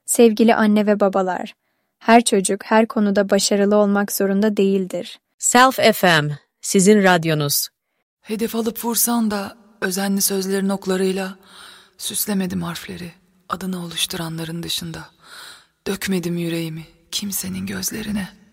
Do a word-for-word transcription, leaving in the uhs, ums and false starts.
Sevgili anne ve babalar, her çocuk her konuda başarılı olmak zorunda değildir. Self F M, sizin radyonuz. Hedef alıp vursan da özenli sözlerin oklarıyla süslemedim harfleri adını oluşturanların dışında. Dökmedim yüreğimi kimsenin gözlerine.